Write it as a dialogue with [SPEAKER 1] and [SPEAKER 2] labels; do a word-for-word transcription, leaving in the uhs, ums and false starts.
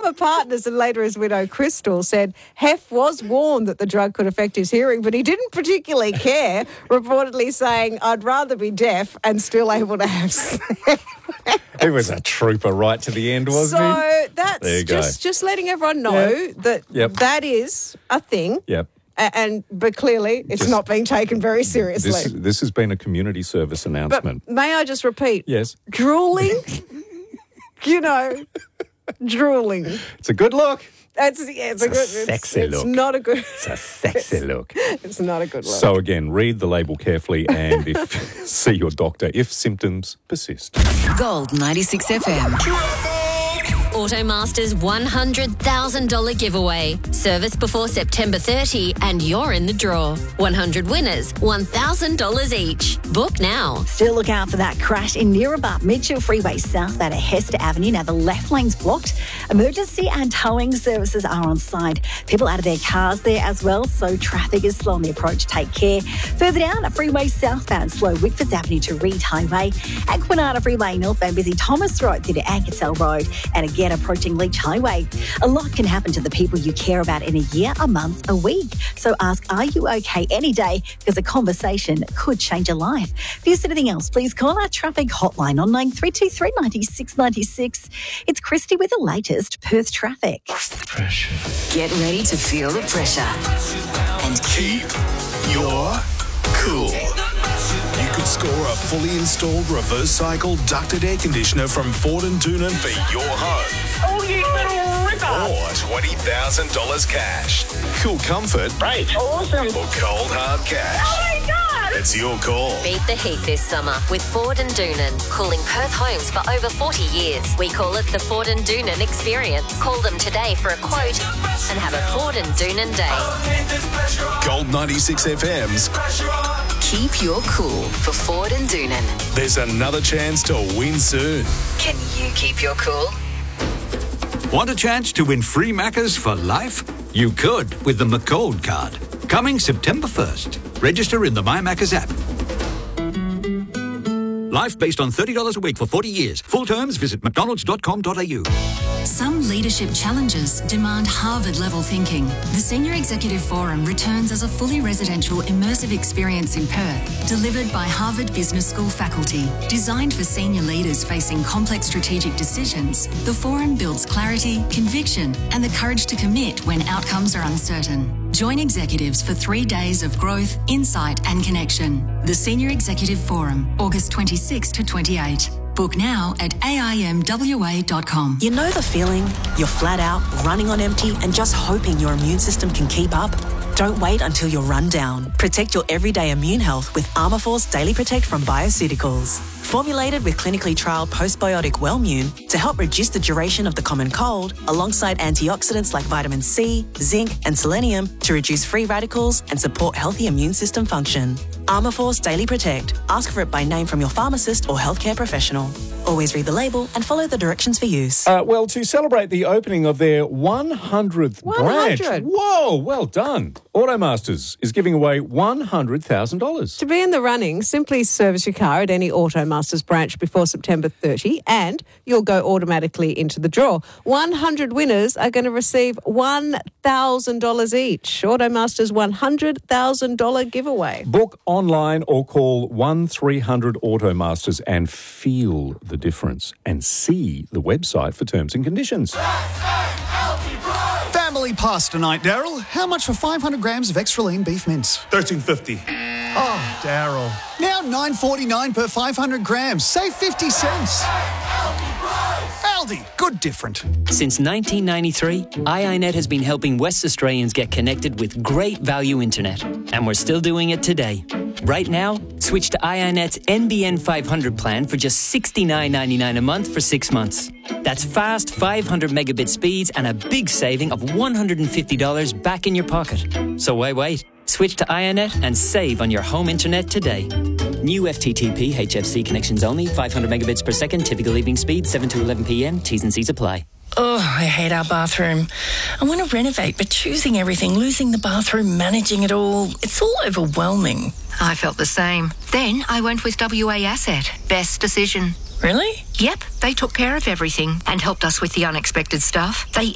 [SPEAKER 1] former partners and later his widow, Crystal, said Hef was warned that the drug could affect his hearing, but he didn't particularly care, reportedly saying, I'd rather be deaf and still able to have sex.
[SPEAKER 2] He was a trooper right to the end, wasn't
[SPEAKER 1] so
[SPEAKER 2] he?
[SPEAKER 1] So that's
[SPEAKER 2] There you go.
[SPEAKER 1] just, just letting everyone know
[SPEAKER 2] Yeah.
[SPEAKER 1] that
[SPEAKER 2] Yep.
[SPEAKER 1] that is a thing.
[SPEAKER 2] Yep.
[SPEAKER 1] And but clearly it's
[SPEAKER 2] Just-
[SPEAKER 1] not being taken very seriously.
[SPEAKER 2] This, this has been a community service
[SPEAKER 1] but
[SPEAKER 2] announcement.
[SPEAKER 1] may I just repeat?
[SPEAKER 2] Yes.
[SPEAKER 1] Drooling, you know, drooling.
[SPEAKER 2] It's a good look.
[SPEAKER 1] That's yeah, it's,
[SPEAKER 2] It's
[SPEAKER 1] a
[SPEAKER 2] a
[SPEAKER 1] good.
[SPEAKER 2] sexy
[SPEAKER 1] it's,
[SPEAKER 2] look.
[SPEAKER 1] It's not a good.
[SPEAKER 2] It's a sexy look.
[SPEAKER 1] It's not a good look.
[SPEAKER 2] So again, read the label carefully and if see your doctor if symptoms persist.
[SPEAKER 3] Gold ninety-six F M.
[SPEAKER 4] Automaster's one hundred thousand dollars giveaway. Service before September thirtieth and you're in the draw. one hundred winners, one thousand dollars each. Book now.
[SPEAKER 5] Still look out for that crash in Neerabup Mitchell Freeway south out of Hester Avenue. Now the left lane's blocked. Emergency and towing services are on site. People out of their cars there as well, so traffic is slow on the approach. Take care. Further down, a freeway southbound slow Whitfords Avenue to Reed Highway. At Quinana Freeway northbound busy Thomas Road through to Ankersell Road. And again approaching Leach Highway. A lot can happen to the people you care about in a year, a month, a week. So ask, are you okay any day? Because a conversation could change a life. If there's anything else, please call our traffic hotline on nine three two three, nine six nine six. It's Christy with the latest Perth traffic.
[SPEAKER 3] Get ready to feel the pressure and keep
[SPEAKER 6] Your cool. You could score a fully installed reverse cycle ducted air conditioner from Ford and Doonan for your home.
[SPEAKER 7] Oh, you little ripper.
[SPEAKER 6] Or twenty thousand dollars cash. Cool comfort
[SPEAKER 7] Great. Awesome.
[SPEAKER 6] or cold hard cash.
[SPEAKER 7] Oh, my God.
[SPEAKER 6] It's your call.
[SPEAKER 4] Beat the heat this summer with Ford and Doonan. Cooling Perth homes for over forty years. We call it the Ford and Doonan experience. Call them today for a quote and have a Ford and Doonan day.
[SPEAKER 6] Gold ninety-six F M's.
[SPEAKER 3] keep your cool for Ford and Doonan.
[SPEAKER 6] There's another chance to win soon.
[SPEAKER 3] Can you keep your cool?
[SPEAKER 8] Want a chance to win free Maccas for life? You could with the McCold card. Coming September first. Register in the My Maccas app. Life based on thirty dollars a week for forty years. Full terms, visit mcdonalds dot com dot a u.
[SPEAKER 9] Some leadership challenges demand Harvard-level thinking. The Senior Executive Forum returns as a fully residential, immersive experience in Perth, delivered by Harvard Business School faculty. Designed for senior leaders facing complex strategic decisions, the forum builds clarity, conviction, and the courage to commit when outcomes are uncertain. Join executives for three days of growth, insight, and connection. The Senior Executive Forum, August twenty-sixth to twenty-eighth. Book now at A I M W A dot com.
[SPEAKER 10] You know the feeling? You're flat out, running on empty, and just hoping your immune system can keep up? Don't wait until you're run down. Protect your everyday immune health with Armourforce Daily Protect from Bioceuticals. Formulated with clinically trialled postbiotic Wellmune to help reduce the duration of the common cold, alongside antioxidants like vitamin C, zinc, and selenium to reduce free radicals and support healthy immune system function. Armourforce Daily Protect. Ask for it by name from your pharmacist or healthcare professional. Always read the label and follow the directions for use.
[SPEAKER 2] Uh, well, to celebrate the opening of their one hundredth branch.
[SPEAKER 1] one hundred.
[SPEAKER 2] Whoa, well done. Automasters is giving away one hundred thousand dollars.
[SPEAKER 1] To be in the running, simply service your car at any Automasters branch before September thirtieth and you'll go automatically into the draw. one hundred winners are going to receive one thousand dollars each. Automasters one hundred thousand dollars giveaway.
[SPEAKER 2] Book online or call one three hundred Automasters and feel the difference and see the website for terms and conditions.
[SPEAKER 11] Family pasta night, Daryl. How much for five hundred grams of extra lean beef mince?
[SPEAKER 12] thirteen fifty.
[SPEAKER 11] Oh, Daryl. Now nine forty-nine per five hundred grams. Save fifty cents. Aldi, good different.
[SPEAKER 13] Since nineteen ninety-three, I I net has been helping West Australians get connected with great value internet. And we're still doing it today. Right now, switch to I I net's N B N five hundred plan for just sixty-nine ninety-nine a month for six months. That's fast five hundred megabit speeds and a big saving of one hundred fifty dollars back in your pocket. So why wait? Switch to I I net and save on your home internet today. New F T T P H F C connections only, five hundred megabits per second, typical evening speed, seven to eleven p.m. T's and C's apply.
[SPEAKER 14] Oh, I hate our bathroom. I want to renovate, but choosing everything, losing the bathroom, managing it all, it's all overwhelming.
[SPEAKER 15] I felt the same. Then I went with W A Asset. Best decision.
[SPEAKER 14] Really?
[SPEAKER 15] Yep, they took care of everything and helped us with the unexpected stuff. They